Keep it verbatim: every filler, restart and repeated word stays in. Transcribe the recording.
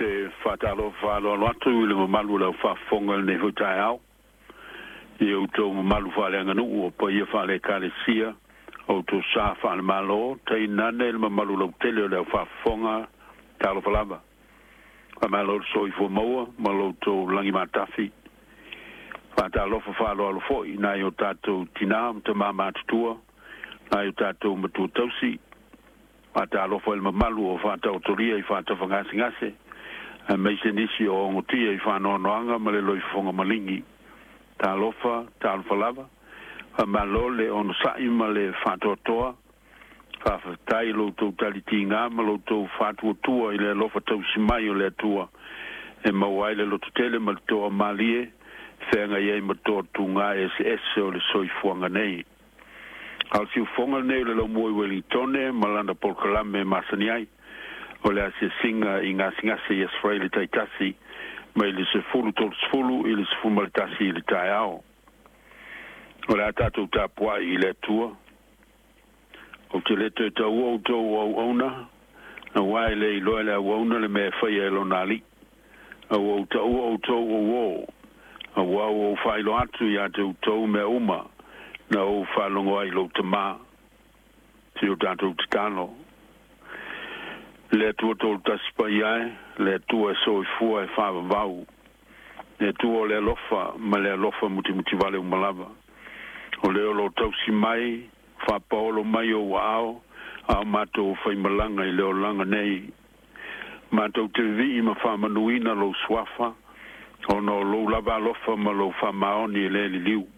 te whatalo whalo atu i le malu lau whafonga ne hutai au. I au tō malu whale anganu o pa ia whale kāresia o tō sā whale malo tei nane le malu lau tele o lau whafonga talo whalava. Wa malo soi fo maua, malo tō langi matafi. Whatalo whalo alo foi, nai o tātou tina, te mama tutua, nai o tātou matua tausi. Whatalo fo ilma malu o whatau toria i whatau whangasi ngase. Mai se nisi o ngotia i whanoanoanga ma le loi whonga malingi. Tā lofa, tā alwhalava. Wa malo le ono sai ma le whatoatoa. Whawhatai lo tau taliti ngā ma lo tau whatua tua i le lofa tau simai o le atua. E mawai le loto tele ma le toa malie. Whenga iei ma toa tu ngā S S o le soi fuanga nei. Al siu whonga nei le lau moi Wellingtone ma landa polkalame masani ai. O le ase singa i ngasi ngasi i Australia taitasi, mai le se fulu tol sfulu i le se fumaritasi i le tai ao. O le atatou tapua i le tua. O te le te tau au tau au auna, na wai le i loa le au auna le mea whaia e lo nali. Au au tau au tau au au. Au au au whailo atu i atau tau mea uma, na au whalongo ai lo te maa. Te o tātou te tano. Le tua tolu tasipa iai, le tua soi fua e whawa vau. Le tua le lofa, ma le lofa muti muti vale umalava. O le olo tausi mai, whapaolo mai o wao, a mato whai malanga i leo langa nei. Mato te vi i ma whamanuina lo swafa, o no lo lava lofa ma lo whamaoni e le li liu.